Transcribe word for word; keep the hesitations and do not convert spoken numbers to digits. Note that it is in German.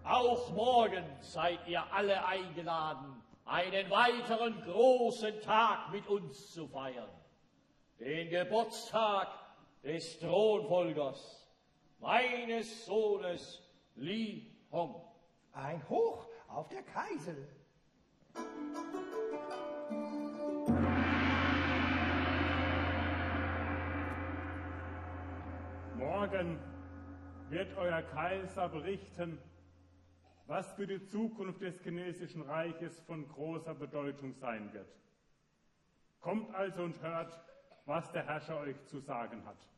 Auch morgen seid ihr alle eingeladen, einen weiteren großen Tag mit uns zu feiern. Den Geburtstag des Thronfolgers, meines Sohnes Li Hong. Ein Hoch auf der Kaisel. Morgen wird euer Kaiser berichten, was für die Zukunft des chinesischen Reiches von großer Bedeutung sein wird. Kommt also und hört, was der Herrscher euch zu sagen hat.